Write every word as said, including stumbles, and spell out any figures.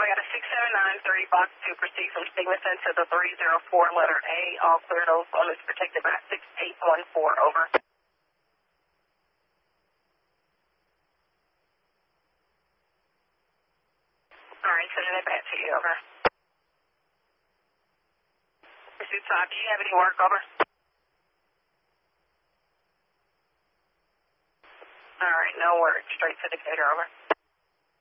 I got a six seven nine thirty box to proceed from Stigmaton to the three zero four letter A. All clear, those limits protected by six eight one four, over. All right, sending it back to you, over. Pursuit five, do you have any work, over? All right, no work. Straight to Decatur, over.